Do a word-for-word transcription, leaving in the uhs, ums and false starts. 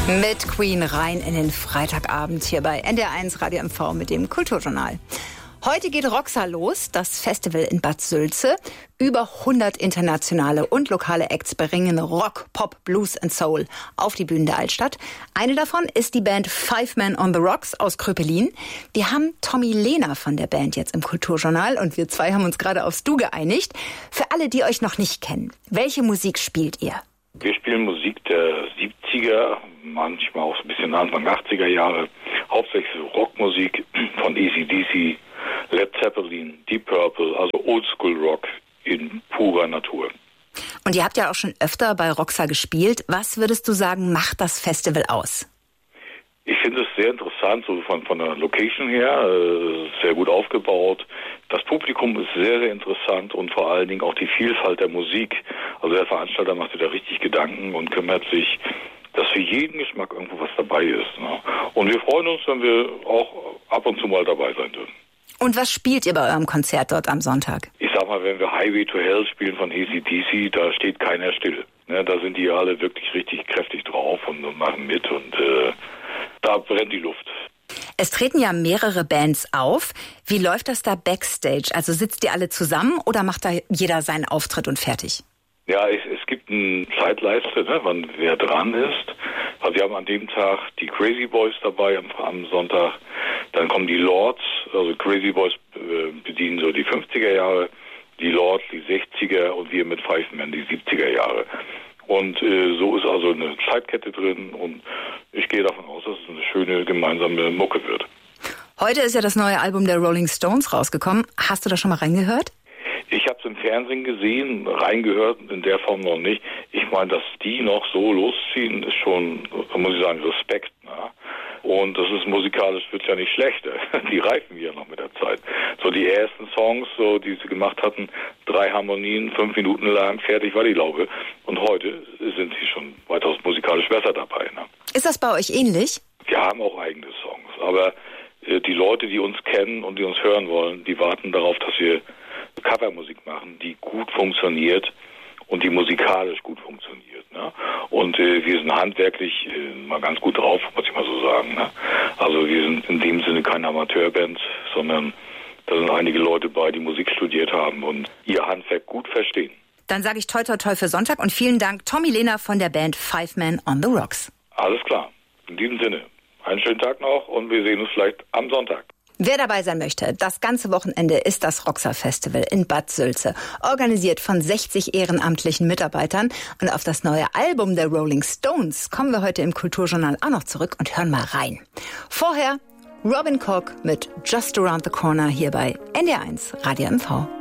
Mit Queen rein in den Freitagabend hier bei N D R eins Radio M V mit dem Kulturjournal. Heute geht Roxa los, das Festival in Bad Sülze. Über hundert internationale und lokale Acts bringen Rock, Pop, Blues und Soul auf die Bühnen der Altstadt. Eine davon ist die Band Five Men on the Rocks aus Kröpelin. Wir haben Tommy Lehner von der Band jetzt im Kulturjournal und wir zwei haben uns gerade aufs Du geeinigt. Für alle, die euch noch nicht kennen, welche Musik spielt ihr? Wir spielen Musik der siebziger, manchmal auch ein bisschen Anfang achtziger Jahre. Hauptsächlich Rockmusik von A C D C, Led Zeppelin, Deep Purple, also Oldschool-Rock in purer Natur. Und ihr habt ja auch schon öfter bei Roxa gespielt. Was würdest du sagen, macht das Festival aus? Ich finde es sehr interessant, so von, von der Location her, äh, sehr gut aufgebaut. Das Publikum ist sehr, sehr interessant und vor allen Dingen auch die Vielfalt der Musik. Also der Veranstalter macht sich da richtig Gedanken und kümmert sich, dass für jeden Geschmack irgendwo was dabei ist. Ne? Und wir freuen uns, wenn wir auch ab und zu mal dabei sein dürfen. Und was spielt ihr bei eurem Konzert dort am Sonntag? Ich sag mal, wenn wir Highway to Hell spielen von A C D C, da steht keiner still. Ne? Da sind die alle wirklich richtig kräftig drauf und, und machen mit und äh, da brennt die Luft. Es treten ja mehrere Bands auf. Wie läuft das da backstage? Also sitzt ihr alle zusammen oder macht da jeder seinen Auftritt und fertig? Ja, es, es gibt eine Zeitleiste, ne, wann wer dran ist. Also wir haben an dem Tag die Crazy Boys dabei am, am Sonntag. Dann kommen die Lords, also Crazy Boys äh, bedienen so die fünfziger Jahre, die Lords die sechziger und wir mit Five Men die siebziger Jahre. Und äh, so ist also eine Zeitkette drin und ich gehe davon aus, dass es eine schöne gemeinsame Mucke wird. Heute ist ja das neue Album der Rolling Stones rausgekommen. Hast du da schon mal reingehört? Ich habe es im Fernsehen gesehen, reingehört, in der Form noch nicht. Ich meine, dass die noch so losziehen, ist schon, muss ich sagen, Respekt. Ne? Und das ist musikalisch, wird ja nicht schlechter. Die reifen ja noch mit der Zeit. So die ersten Songs, so die sie gemacht hatten, drei Harmonien, fünf Minuten lang, fertig war die Laube. Und heute sind sie schon weitaus musikalisch besser dabei. Ne? Ist das bei euch ähnlich? Wir haben auch eigene Songs, aber äh, die Leute, die uns kennen und die uns hören wollen, die warten darauf, dass wir Covermusik machen, die gut funktioniert und die musikalisch gut funktioniert. Ne? Und äh, wir sind handwerklich äh, mal ganz gut drauf, muss ich mal so sagen. Ne? Also wir sind in dem Sinne keine Amateurband, sondern da sind einige Leute bei, die Musik studiert haben und ihr Handwerk gut verstehen. Dann sage ich toi toi toi für Sonntag und vielen Dank Tommy Lehner von der Band Five Men on the Rocks. Alles klar. In diesem Sinne, einen schönen Tag noch und wir sehen uns vielleicht am Sonntag. Wer dabei sein möchte, das ganze Wochenende ist das Roxa Festival in Bad Sülze, organisiert von sechzig ehrenamtlichen Mitarbeitern. Und auf das neue Album der Rolling Stones kommen wir heute im Kulturjournal auch noch zurück und hören mal rein. Vorher Robin Cook mit Just Around the Corner hier bei N D R eins Radio M V.